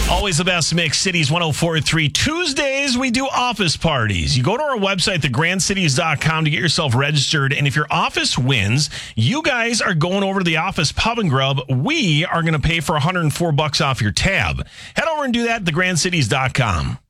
Always the best mix, Cities 104.3. Tuesdays, we do office parties. You go to our website, thegrandcities.com, to get yourself registered. And if your office wins, you guys are going over to the office pub and grub. We are going to pay for $104 off your tab. Head over and do that at thegrandcities.com.